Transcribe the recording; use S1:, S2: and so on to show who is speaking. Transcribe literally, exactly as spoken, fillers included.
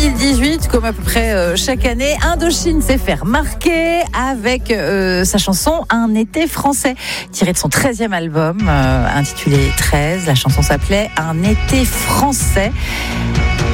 S1: mille dix-huit, comme à peu près euh, chaque année, Indochine s'est fait remarquer avec euh, sa chanson Un été français, tirée de son treizième album euh, intitulé treize. La chanson s'appelait Un été français.